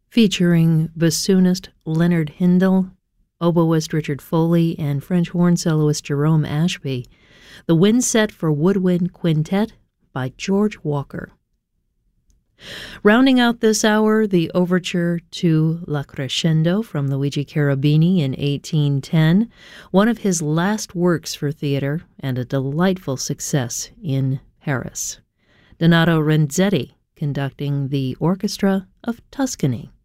featuring bassoonist Leonard Hindle, oboist Richard Foley, and French horn soloist Jerome Ashby. The Wind Set for Woodwind Quintet by George Walker. Rounding out this hour, the overture to La Crescendo from Luigi Cherubini in 1810, one of his last works for theater and a delightful success in Paris. Donato Renzetti conducting the Orchestra of Tuscany.